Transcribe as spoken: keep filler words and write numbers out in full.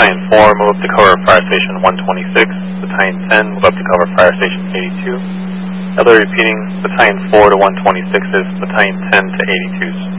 Battalion four, move up to cover Fire Station one twenty-six. Battalion ten, move up to cover Fire Station eighty-two. Other repeating, Battalion four to one twenty-sixes, Battalion ten to eighty-twos.